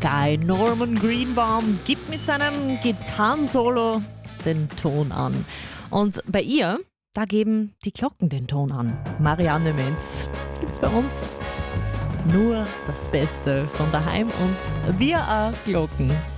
Sky. Norman Greenbaum gibt mit seinem Gitarrensolo den Ton an. Und bei ihr, da geben die Glocken den Ton an. Marianne Menz gibt's bei uns nur das Beste von daheim und wir auch Glocken.